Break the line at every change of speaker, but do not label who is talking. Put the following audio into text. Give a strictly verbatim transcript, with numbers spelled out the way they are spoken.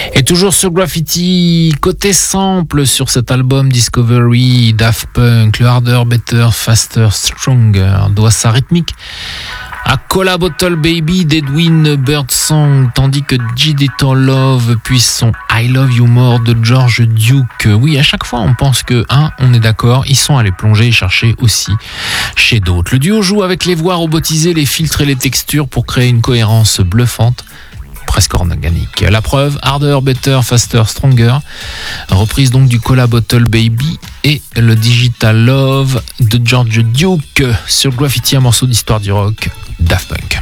Et toujours sur Graffiti, côté sample sur cet album Discovery, Daft Punk, le harder, better, faster, stronger doit sa rythmique à Cola Bottle Baby d'Edwin Birdsong, tandis que Digital Love puis son I Love You More de George Duke. Oui, à chaque fois on pense que, hein, on est d'accord, ils sont allés plonger et chercher aussi chez d'autres. Le duo joue avec les voix robotisées, les filtres et les textures pour créer une cohérence bluffante, presque organique. La preuve, Harder, Better, Faster, Stronger, reprise donc du Cola Bottle Baby et le Digital Love de George Duke sur Graffiti, un morceau d'histoire du rock, Daft Punk.